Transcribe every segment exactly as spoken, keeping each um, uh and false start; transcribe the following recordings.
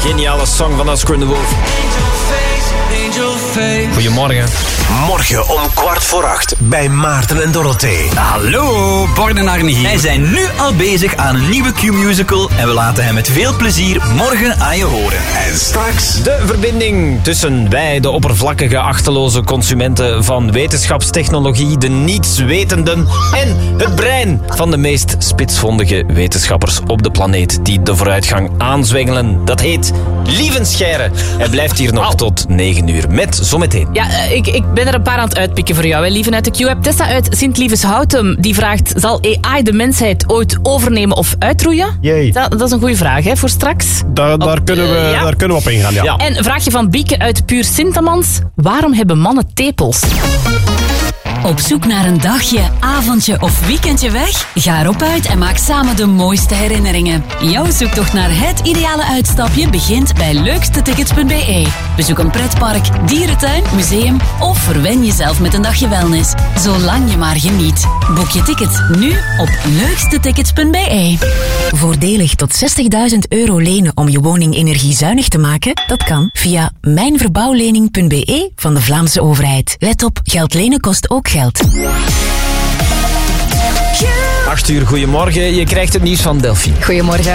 Geniale song van Oscar de Wolf. Goedemorgen. Morgen om kwart voor acht bij Maarten en Dorothee. Hallo, Bart en Arne hier. Wij zijn nu al bezig aan een nieuwe Q-musical en we laten hem met veel plezier morgen aan je horen. En straks de verbinding tussen wij, de oppervlakkige, achteloze consumenten van wetenschapstechnologie, de nietswetenden en het brein van de meest spitsvondige wetenschappers op de planeet die de vooruitgang aanzwengelen. Dat heet Lievenscheire. Hij blijft hier nog tot negen uur met zometeen. Ja, ik, ik ben er een paar aan het uitpikken voor jou, hè, Lieven uit de Q-app. Tessa uit Sint-Lievens-Houtem, die vraagt: zal A I de mensheid ooit overnemen of uitroeien? Jee. Dat, dat is een goede vraag, hè, voor straks. Daar, daar, op, kunnen, we, uh, ja. daar kunnen we op ingaan, ja. Ja. En een vraagje van Bieke uit Puur Sintamans: waarom hebben mannen tepels? Op zoek naar een dagje, avondje of weekendje weg? Ga erop uit en maak samen de mooiste herinneringen. Jouw zoektocht naar het ideale uitstapje begint bij leukstetickets punt b e. Bezoek een pretpark, dierentuin, museum of verwen jezelf met een dagje wellness. Zolang je maar geniet. Boek je ticket nu op leukstetickets punt b e. Voordelig tot zestigduizend euro lenen om je woning energiezuinig te maken? Dat kan via mijnverbouwlening punt b e van de Vlaamse overheid. Let op, geld lenen kost ook geld. acht uur, goedemorgen. Je krijgt het nieuws van Delphine. Goedemorgen.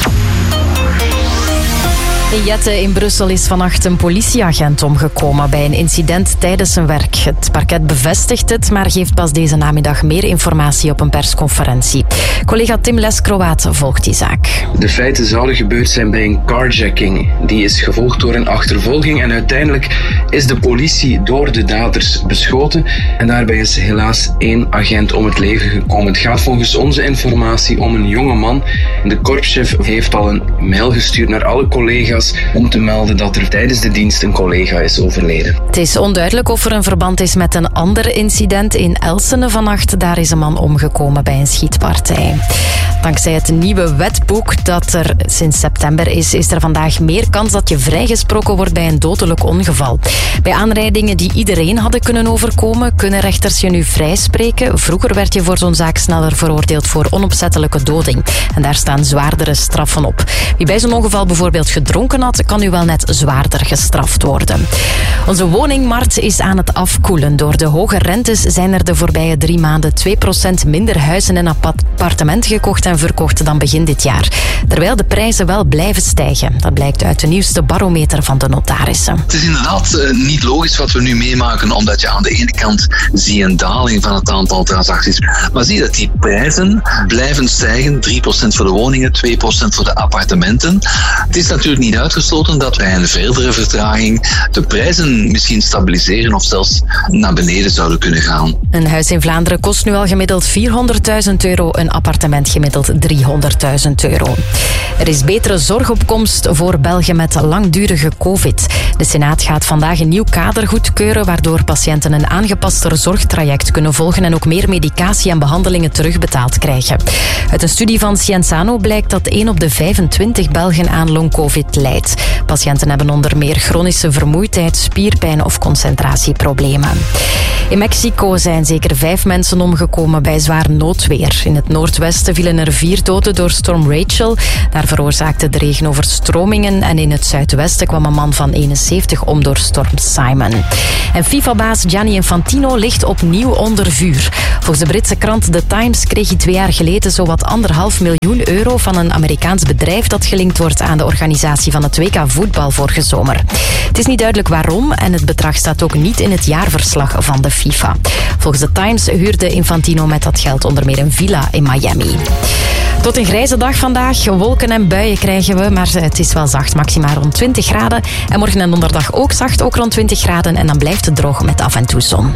In Jette in Brussel is vannacht een politieagent omgekomen bij een incident tijdens zijn werk. Het parket bevestigt het, maar geeft pas deze namiddag meer informatie op een persconferentie. Collega Tim Leskroaat volgt die zaak. De feiten zouden gebeurd zijn bij een carjacking. Die is gevolgd door een achtervolging en uiteindelijk is de politie door de daders beschoten. En daarbij is helaas één agent om het leven gekomen. Het gaat volgens onze informatie om een jonge man. De korpschef heeft al een mail gestuurd naar alle collega's om te melden dat er tijdens de dienst een collega is overleden. Het is onduidelijk of er een verband is met een ander incident in Elsene vannacht. Daar is een man omgekomen bij een schietpartij. Dankzij het nieuwe wetboek dat er sinds september is, is er vandaag meer kans dat je vrijgesproken wordt bij een dodelijk ongeval. Bij aanrijdingen die iedereen hadden kunnen overkomen, kunnen rechters je nu vrijspreken. Vroeger werd je voor zo'n zaak sneller veroordeeld voor onopzettelijke doding. En daar staan zwaardere straffen op. Wie bij zo'n ongeval bijvoorbeeld gedronken had, kan nu wel net zwaarder gestraft worden. Onze woningmarkt is aan het afkoelen. Door de hoge rentes zijn er de voorbije drie maanden twee procent minder huizen en appartementen gekocht en verkocht dan begin dit jaar. Terwijl de prijzen wel blijven stijgen. Dat blijkt uit de nieuwste barometer van de notarissen. Het is inderdaad uh, niet logisch wat we nu meemaken, omdat je aan de ene kant zie een daling van het aantal transacties, maar zie dat die prijzen blijven stijgen. drie procent voor de woningen, twee procent voor de appartementen. Het is natuurlijk niet uitgesloten dat bij een verdere vertraging de prijzen misschien stabiliseren of zelfs naar beneden zouden kunnen gaan. Een huis in Vlaanderen kost nu al gemiddeld vierhonderdduizend euro, een appartement gemiddeld driehonderdduizend euro. Er is betere zorgopkomst voor Belgen met langdurige covid. De Senaat gaat vandaag een nieuw kader goedkeuren, waardoor patiënten een aangepaster zorgtraject kunnen volgen en ook meer medicatie en behandelingen terugbetaald krijgen. Uit een studie van Cienzano blijkt dat één op de vijfentwintig Belgen aan long-covid lijdt. Patiënten hebben onder meer chronische vermoeidheid, spierpijn of concentratieproblemen. In Mexico zijn zeker vijf mensen omgekomen bij zwaar noodweer. In het noordwesten vielen er vier doden door storm Rachel. Daar veroorzaakte de regen overstromingen. En in het zuidwesten kwam een man van eenenzeventig om door storm Simon. En FIFA-baas Gianni Infantino ligt opnieuw onder vuur. Volgens de Britse krant The Times kreeg hij twee jaar geleden zowat anderhalf miljoen euro van een Amerikaans bedrijf dat gelinkt wordt aan de organisatie van het W K voetbal vorige zomer. Het is niet duidelijk waarom en het bedrag staat ook niet in het jaarverslag van de FIFA. Volgens The Times huurde Infantino met dat geld onder meer een villa in Miami. Tot een grijze dag vandaag. Wolken en buien krijgen we, maar het is wel zacht. Maximaal rond twintig graden. En morgen en donderdag ook zacht, ook rond twintig graden. En dan blijft het droog met af en toe zon.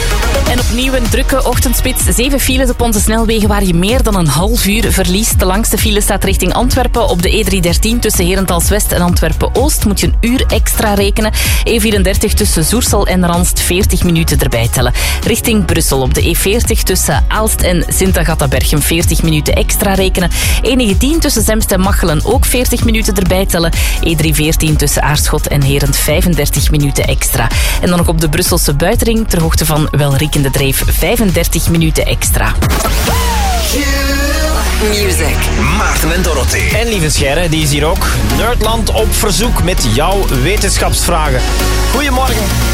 En opnieuw een drukke ochtendspits. Zeven files op onze snelwegen waar je meer dan een half uur verliest. De langste file staat richting Antwerpen. Op de E driehonderddertien tussen Herentals-West en Antwerpen-Oost moet je een uur extra rekenen. E vierendertig tussen Zoersel en Ranst veertig minuten erbij tellen. Richting Brussel op de E veertig tussen Aalst en Sint-Agatha-Berchem veertig minuten extra rekenen. E negentien tussen Zemst en Machelen ook veertig minuten erbij tellen. E driehonderdveertien tussen Aarschot en Herent vijfendertig minuten extra. En dan nog op de Brusselse buitenring ter hoogte van Welriek in de Dreef vijfendertig minuten extra. Music. Maarten en Dorothee. En lieve Scherre, die is hier ook. Nerdland op verzoek met jouw wetenschapsvragen. Goedemorgen.